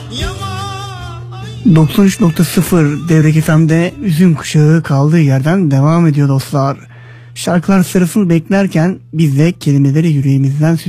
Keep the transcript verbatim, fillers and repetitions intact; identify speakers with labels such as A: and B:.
A: doksan üç nokta sıfır Devrek F M'de Üzüm Kuşağı kaldığı yerden devam ediyor dostlar. Şarkılar sırasını beklerken biz de kelimeleri yüreğimizden